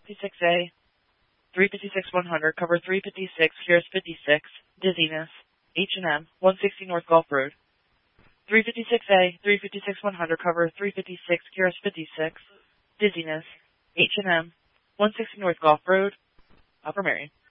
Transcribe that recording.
356A, 356-100, cover 356, Cures 56, dizziness, H&M, 160 North Gulf Road. 356A, 356-100, cover 356, Cures 56, dizziness, H&M, 160 North Gulf Road, Upper Marion.